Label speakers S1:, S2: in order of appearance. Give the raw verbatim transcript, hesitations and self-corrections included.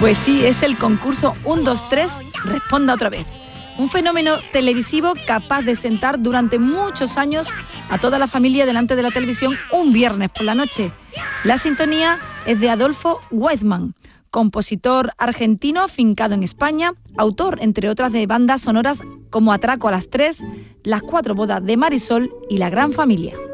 S1: Pues sí, es el concurso uno, dos, tres, responda otra vez. Un fenómeno televisivo capaz de sentar durante muchos años a toda la familia delante de la televisión un viernes por la noche. La sintonía es de Adolfo Weizmann, compositor argentino afincado en España, autor, entre otras, de bandas sonoras como Atraco a las tres, Las cuatro bodas de Marisol y La gran familia.